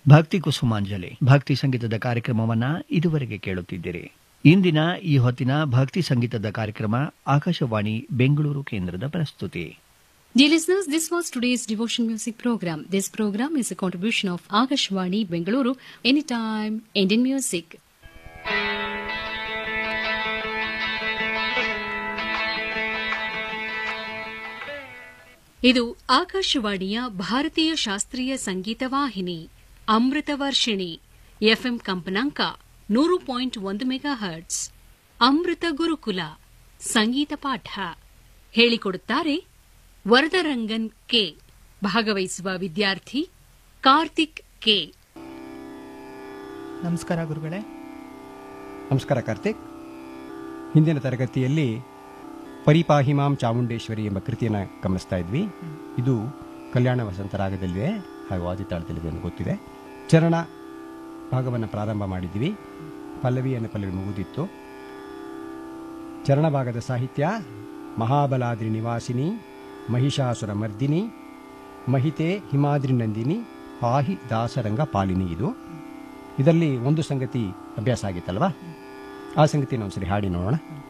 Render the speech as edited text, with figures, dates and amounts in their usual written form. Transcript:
ಭಕ್ತಿ ಕುಸುಮಾಂಜಲಿ ಭಕ್ತಿ ಸಂಗೀತದ ಕಾರ್ಯಕ್ರಮವನ್ನ ಇದುವರೆಗೆ ಕೇಳುತ್ತಿದ್ದೀರಿ. ಇಂದಿನ ಈ ಹೊತ್ತಿನ ಭಕ್ತಿ ಸಂಗೀತದ ಕಾರ್ಯಕ್ರಮ ಆಕಾಶವಾಣಿ ಬೆಂಗಳೂರು ಕೇಂದ್ರದ ಪ್ರಸ್ತುತಿ. Dear listeners, this was today's devotion music program. This program is a contribution of Akashvani Bengaluru, Anytime Indian Music. ಇದು ಆಕಾಶವಾಣಿಯ ಭಾರತೀಯ ಶಾಸ್ತ್ರೀಯ ಸಂಗೀತ ವಾಹಿನಿ ಅಮೃತ ವರ್ಷಿಣಿ ಎಫ್ಎಂ ಕಂಪನಾಂಕ 100.1 ಮೆಗಾಹರ್ಟ್ಸ್. ಅಮೃತ ಗುರುಕುಲ ಸಂಗೀತ ಪಾಠ ಹೇಳಿಕೊಡುತ್ತಾರೆ ವರದರಂಗನ್ ಕೆ. ಭಾಗವಹಿಸುವ ವಿದ್ಯಾರ್ಥಿ ಕಾರ್ತಿಕ್ ಕೆ. ನಮಸ್ಕಾರ ಗುರುಗಳೇ. ನಮಸ್ಕಾರ ಕಾರ್ತಿಕ್. ಹಿಂದಿನ ತರಗತಿಯಲ್ಲಿ ಪರಿಪಾಹಿಮಾಂ ಚಾಮುಂಡೇಶ್ವರಿ ಎಂಬ ಕೃತಿಯನ್ನು ಗಮನಿಸ್ತಾ ಇದ್ವಿ. ಇದು ಕಲ್ಯಾಣ ವಸಂತ ರಾಗದಲ್ಲಿದೆ, ಹಾಗೂ ಆದಿತಾಳದಲ್ಲಿದೆ ಅಂತ ಗೊತ್ತಿದೆ. ಚರಣ ಭಾಗವನ್ನು ಪ್ರಾರಂಭ ಮಾಡಿದ್ವಿ. ಪಲ್ಲವಿ ಮುಗಿದಿತ್ತು. ಚರಣ ಭಾಗದ ಸಾಹಿತ್ಯ ಮಹಾಬಲಾದ್ರಿ ನಿವಾಸಿನಿ ಮಹಿಷಾಸುರ ಮರ್ದಿನಿ ಮಹಿತೆ ಹಿಮಾದ್ರಿ ನಂದಿನಿ ಪಾಹಿ ದಾಸರಂಗ ಪಾಲಿನಿ. ಇದರಲ್ಲಿ ಒಂದು ಸಂಗತಿ ಅಭ್ಯಾಸ ಆಗಿತ್ತಲ್ವಾ, ಆ ಸಂಗತಿನ ಒಂದ್ಸರಿ ಹಾಡಿ ನೋಡೋಣ.